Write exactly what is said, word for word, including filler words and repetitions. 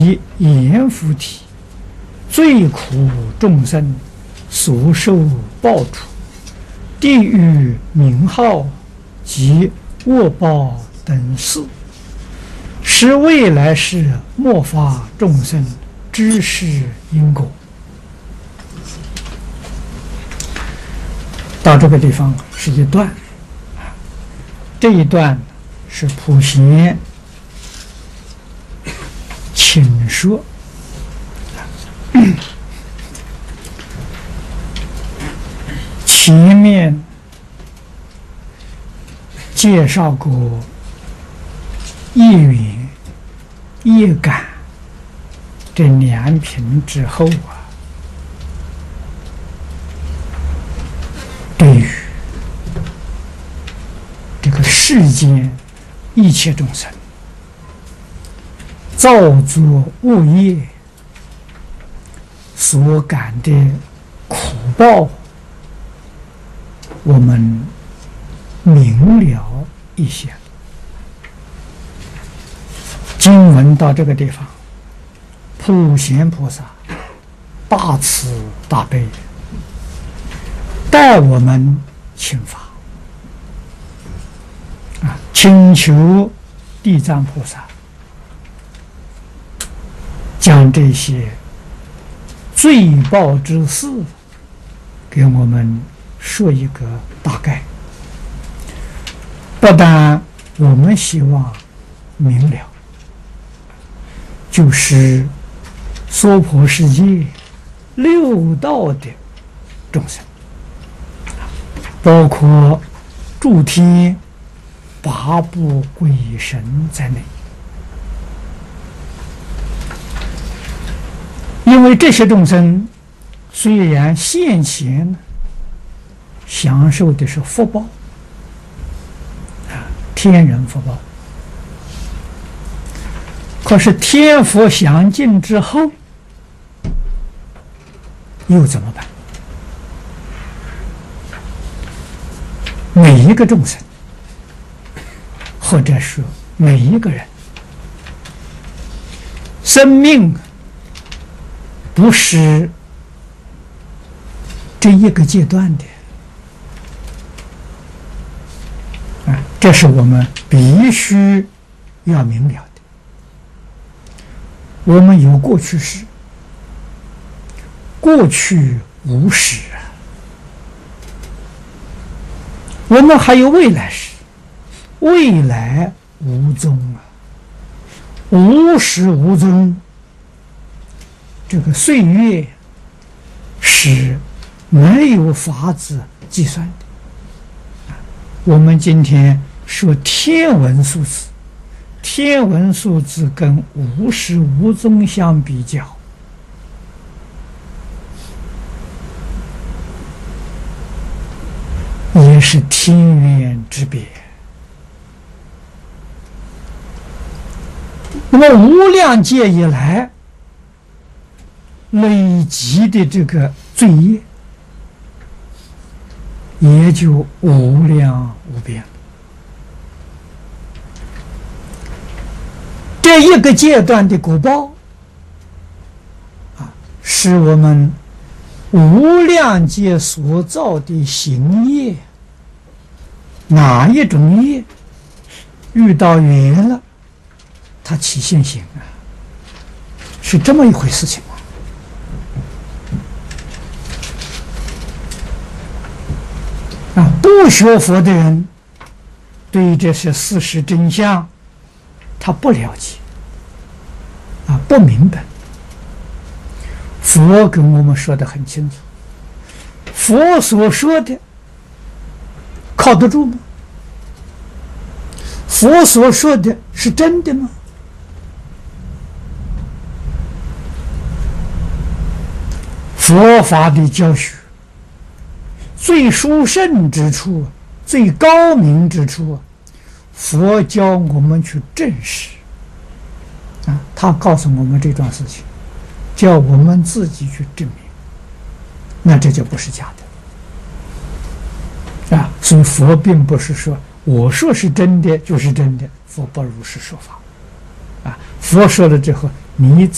以阎浮提，最苦众生所受报处，地狱名号及恶报等事，是未来世末法众生知识因果。到这个地方是一段，这一段是普贤请说。前面介绍过业缘、业感这两品之后啊，对于这个世间一切众生造作恶业所感的苦报，我们明了一些。经文到这个地方，普贤菩萨大慈大悲，带我们请法啊，请求地藏菩萨将这些罪报之事给我们说一个大概。不但我们希望明了，就是娑婆世界六道的众生，包括诸天八部鬼神在内，因为这些众生虽然现前享受的是福报，天人福报，可是天福享尽之后又怎么办？每一个众生，或者说每一个人，生命不是这一个阶段的，啊，这是我们必须要明了的。我们有过去式，过去无始啊；我们还有未来式，未来无踪啊，无始无踪。这个岁月是没有法子计算的。我们今天说天文数字，天文数字跟无始无踪相比较，也是天渊之别。那么无量劫以来累积的这个罪业，也就无量无边了。这一个阶段的果报啊，是我们无量劫所造的行业，哪一种业遇到缘了，它起现行啊，是这么一回事情。啊，不学佛的人对这些事实真相他不了解，啊，不明白。佛跟我们说得很清楚，佛所说的靠得住吗？佛所说的是真的吗？佛法的教学最殊胜之处，最高明之处，佛教我们去证实啊，他告诉我们这桩事情，叫我们自己去证明，那这就不是假的啊。所以佛并不是说我说是真的就是真的，佛不如是说法啊。佛说了之后，你